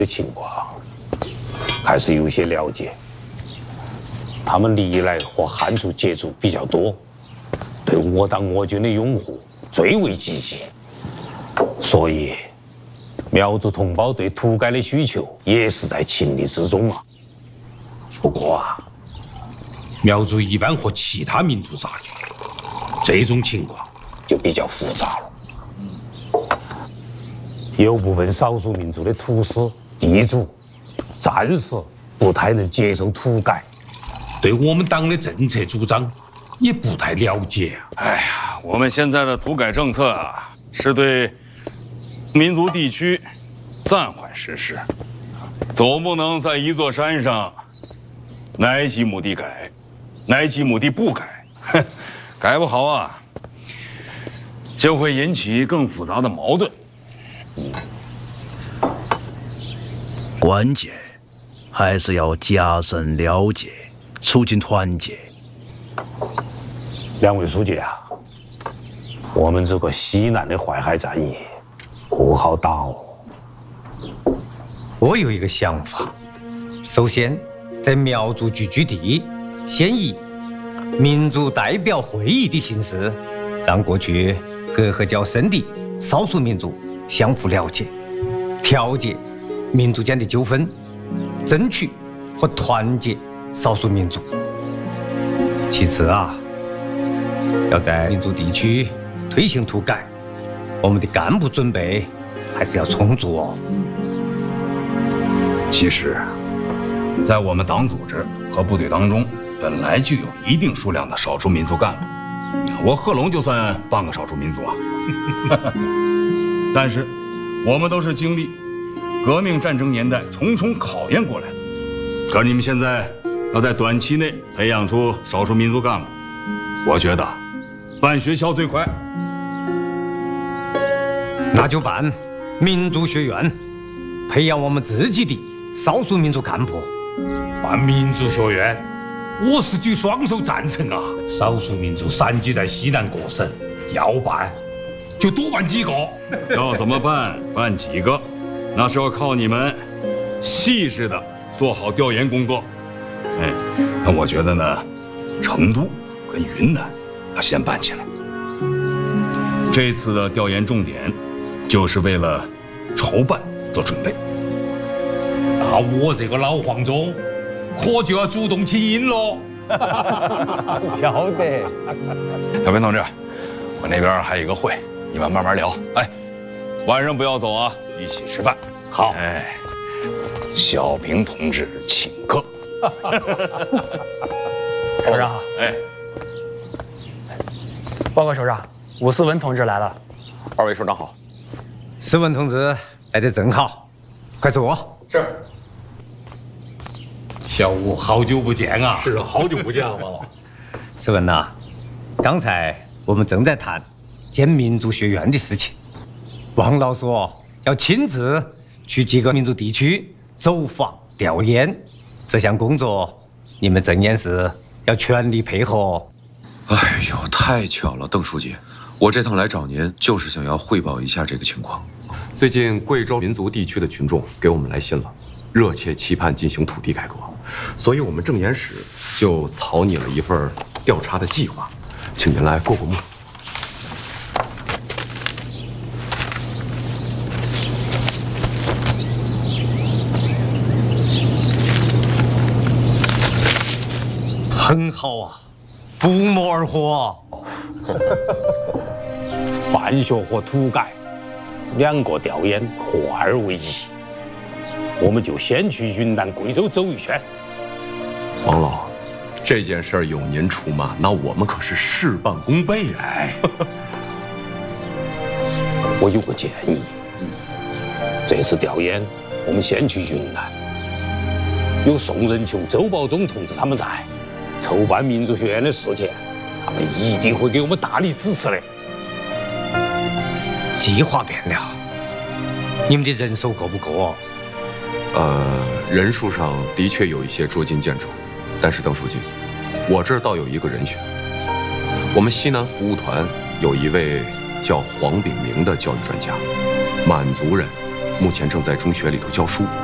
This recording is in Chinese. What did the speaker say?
的情况还是有些了解。他们历来和汉族接触比较多，对我党我军的拥护最为积极，所以苗族同胞对土改的需求也是在情理之中啊。不过啊，苗族一般和其他民族杂居，这种情况就比较复杂了。有部分少数民族的土司、地主暂时不太能接受土改，对我们党的政策主张也不太了解啊。 哎呀，我们现在的土改政策啊，是对民族地区暂缓实施，总不能在一座山上哪几亩地改，哪几亩地不改，改不好啊，就会引起更复杂的矛盾。 关键还是要加深了解，促进团结。 两位书记啊，我们这个西南的淮海战役不好打哦。 我有一个想法，首先在苗族聚居地，先以民族代表会议的形式，让过去隔阂较深的少数民族相互了解，调解民族间的纠纷，争取和团结少数民族。其次啊，要在民族地区推行土改，我们的干部准备还是要充足哦。 其实，在我们党组织和部队当中，本来就有一定数量的少数民族干部。我贺龙就算半个少数民族啊。但是，我们都是经历革命战争年代重重考验过来的。可是你们现在要在短期内培养出少数民族干部，我觉得办学校最快。 那就办民族学院，培养我们自己的少数民族干部。 办民族学院，我是举双手赞成啊！少数民族散居在西南各省，要办就多办几个。 要怎么办，办几个，那是要靠你们细致的做好调研工作。那我觉得呢，成都跟云南要先办起来。这次的调研重点就是为了筹办做准备。 那我这个老黄忠可就要主动请缨喽。 晓得。 小平同志，我那边还有一个会，你们慢慢聊。哎，晚上不要走啊，一起吃饭。 好。 哎，小平同志请客。 首长， 哎， 报告首长，伍思文同志来了。 二位首长好。 思文同志来得正好，快坐。 是。 小吴，好久不见啊！ 是啊，好久不见了，王老。 思文呐，刚才我们正在谈建民族学院的事情，王老说要亲自去几个民族地区走访调研，这项工作你们政研室要全力配合。 哎呦，太巧了，邓书记，我这趟来找您就是想要汇报一下这个情况。 最近贵州民族地区的群众给我们来信了，热切期盼进行土地改革，所以我们政研室就草拟了一份调查的计划，请您来过过目。 很好啊，不谋而合。 办学和土改两个调研合二为一，我们就先去云南、贵州走一圈。 王老，这件事儿有您出马，那我们可是事半功倍啊！ 哎，我有个建议，这次调研我们先去云南，有宋仁琼、周保中同志他们在，筹办民族学院的事情，他们一定会给我们大力支持的。 计划变了，你们的人手够不够？ 人数上的确有一些捉襟见肘，但是邓书记，我这儿倒有一个人选。我们西南服务团有一位叫黄炳明的教育专家，满族人，目前正在中学里头教书。